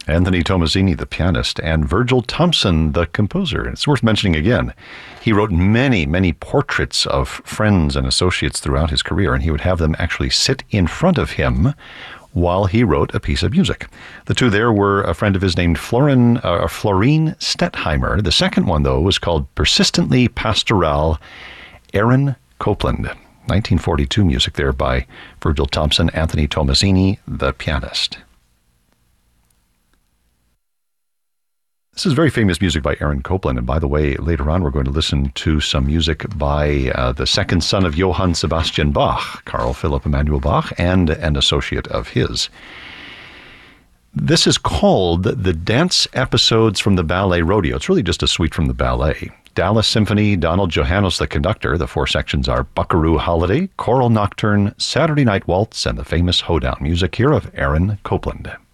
Anthony Tommasini, the pianist, and Virgil Thomson, the composer. It's worth mentioning again, he wrote many, many portraits of friends and associates throughout his career, and he would have them actually sit in front of him while he wrote a piece of music. The two there were a friend of his named Florine Stettheimer. The second one, though, was called Persistently Pastoral, Aaron Copland. 1942 music there by Virgil Thomson, Anthony Tommasini, the pianist. This is very famous music by Aaron Copland, and by the way, later on we're going to listen to some music by the second son of Johann Sebastian Bach, Carl Philipp Emanuel Bach, and an associate of his. This is called the Dance Episodes from the Ballet Rodeo. It's really just a suite from the ballet. Dallas Symphony, Donald Johannes the conductor. The four sections are Buckaroo Holiday, Choral Nocturne, Saturday Night Waltz, and the famous Hoedown. Music here of Aaron Copland.